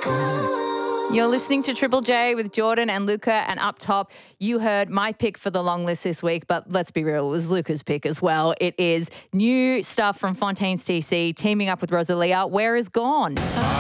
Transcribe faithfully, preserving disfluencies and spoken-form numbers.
You're listening to Triple J with Jordan and Luca, and up top, you heard my pick for the long list this week, but let's be real, it was Luca's pick as well. It is new stuff from Fontaine's T C teaming up with Rosalia, Where Is Gone.